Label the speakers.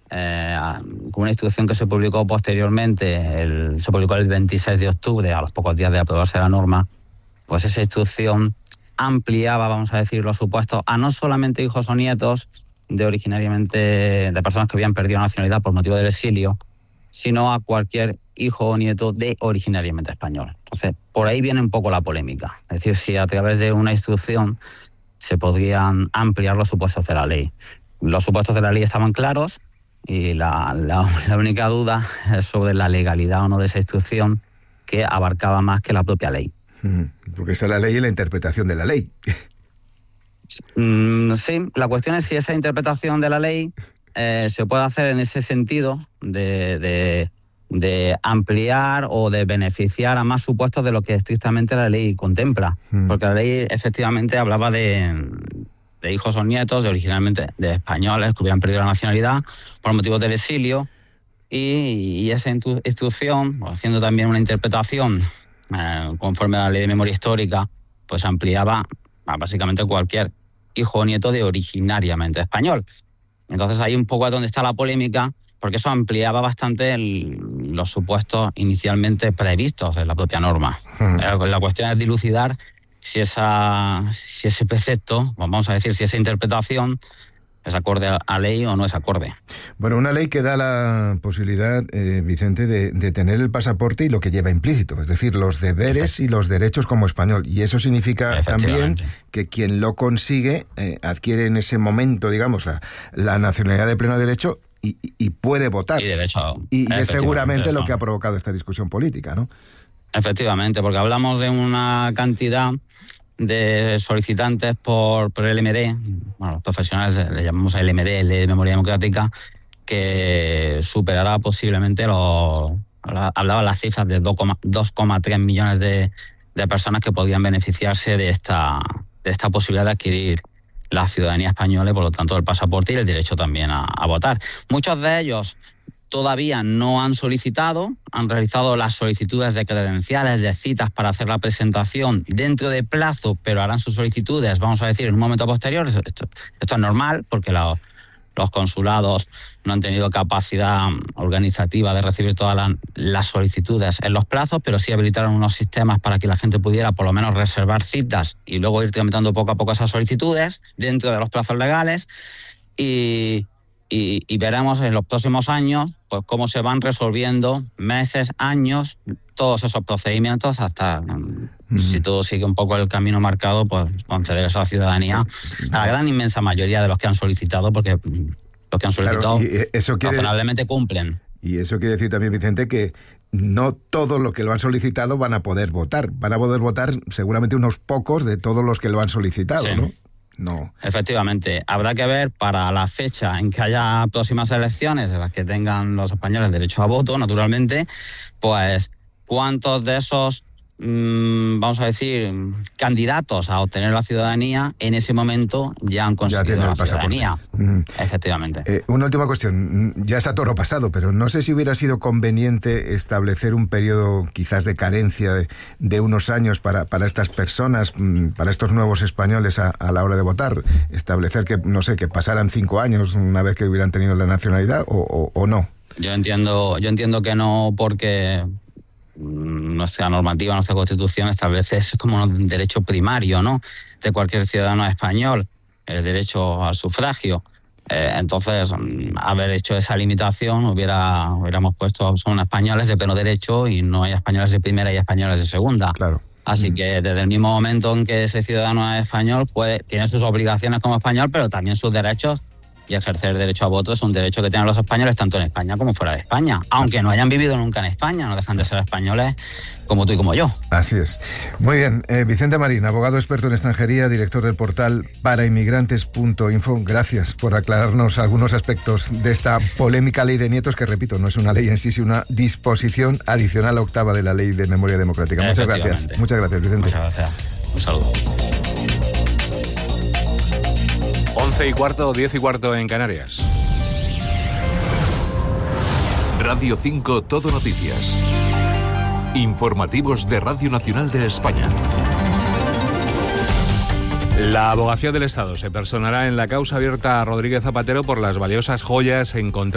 Speaker 1: con una instrucción que se publicó posteriormente, se publicó el 26 de octubre, a los pocos días de aprobarse la norma, pues esa instrucción ampliaba, vamos a decir, los supuestos a no solamente hijos o nietos de personas que habían perdido la nacionalidad por motivo del exilio, sino a cualquier hijo o nieto de originariamente español. Entonces, por ahí viene un poco la polémica. Es decir, si a través de una instrucción se podrían ampliar los supuestos de la ley. Los supuestos de la ley estaban claros y la única duda es sobre la legalidad o no de esa instrucción, que abarcaba más que la propia ley.
Speaker 2: Porque está la ley y la interpretación de la ley.
Speaker 1: Sí, la cuestión es si esa interpretación de la ley se puede hacer en ese sentido de ampliar o de beneficiar a más supuestos de lo que estrictamente la ley contempla. Porque la ley efectivamente hablaba de hijos o nietos originalmente de españoles que hubieran perdido la nacionalidad por motivos del exilio, y esa instrucción, haciendo también una interpretación conforme a la ley de memoria histórica, pues ampliaba a básicamente cualquier hijo o nieto de originariamente español. Entonces ahí un poco es donde está la polémica, porque eso ampliaba bastante los supuestos inicialmente previstos en la propia norma. La cuestión es dilucidar si ese precepto, vamos a decir, si esa interpretación es acorde a ley o no es acorde.
Speaker 2: Bueno, una ley que da la posibilidad, Vicente, de tener el pasaporte y lo que lleva implícito, es decir, los deberes y los derechos como español. Y eso significa también que quien lo consigue adquiere en ese momento, digamos, la nacionalidad de pleno derecho y puede votar. Y es seguramente lo que ha provocado esta discusión política, ¿no?
Speaker 1: Efectivamente, porque hablamos de una cantidad de solicitantes por el LMD, bueno, los profesionales le llamamos a LMD, Ley de Memoria Democrática, que superará posiblemente hablaba las cifras de 2,3 millones de personas que podían beneficiarse de esta posibilidad de adquirir la ciudadanía española y por lo tanto el pasaporte y el derecho también a votar. Muchos de ellos todavía no han solicitado, han realizado las solicitudes de credenciales, de citas para hacer la presentación dentro de plazo, pero harán sus solicitudes, vamos a decir, en un momento posterior. Esto es normal, porque los consulados no han tenido capacidad organizativa de recibir todas las solicitudes en los plazos, pero sí habilitaron unos sistemas para que la gente pudiera por lo menos reservar citas y luego ir tramitando poco a poco esas solicitudes dentro de los plazos legales, y veremos en los próximos años pues cómo se van resolviendo meses, años, todos esos procedimientos hasta, si todo sigue un poco el camino marcado, pues conceder esa ciudadanía a la gran inmensa mayoría de los que han solicitado, porque los que han solicitado razonablemente cumplen.
Speaker 2: Y eso quiere decir también, Vicente, que no todos los que lo han solicitado van a poder votar. Van a poder votar seguramente unos pocos de todos los que lo han solicitado, sí. ¿No? No.
Speaker 1: Efectivamente, habrá que ver para la fecha en que haya próximas elecciones en las que tengan los españoles derecho a voto, naturalmente, pues cuántos de esos, vamos a decir, candidatos a obtener la ciudadanía en ese momento ya han conseguido la ciudadanía. Efectivamente.
Speaker 2: Una última cuestión, ya es a toro pasado, pero no sé si hubiera sido conveniente establecer un periodo quizás de carencia de unos años para estas personas, para estos nuevos españoles a la hora de votar, establecer que, no sé, que pasaran 5 años una vez que hubieran tenido la nacionalidad o no.
Speaker 1: Yo entiendo que no, porque nuestra normativa, nuestra Constitución establece eso como un derecho primario, ¿no?, de cualquier ciudadano español, el derecho al sufragio. Entonces, haber hecho esa limitación, hubiéramos puesto son españoles de pleno derecho y no hay españoles de primera y españoles de segunda.
Speaker 2: Claro.
Speaker 1: Así que desde el mismo momento en que ese ciudadano es español, pues tiene sus obligaciones como español, pero también sus derechos, y ejercer el derecho a voto es un derecho que tienen los españoles tanto en España como fuera de España. Aunque no hayan vivido nunca en España, no dejan de ser españoles como tú y como yo.
Speaker 2: Así es. Muy bien. Vicente Marín, abogado experto en extranjería, director del portal parainmigrantes.info. Gracias por aclararnos algunos aspectos de esta polémica ley de nietos, que, repito, no es una ley en sí, sino una disposición adicional a 8ª de la Ley de Memoria Democrática. Muchas gracias. Muchas gracias, Vicente.
Speaker 1: Muchas gracias. Un saludo.
Speaker 3: 11:15, 10:15 en Canarias.
Speaker 4: Radio 5 Todo Noticias. Informativos de Radio Nacional de España.
Speaker 3: La Abogacía del Estado se personará en la causa abierta a Rodríguez Zapatero por las valiosas joyas encontradas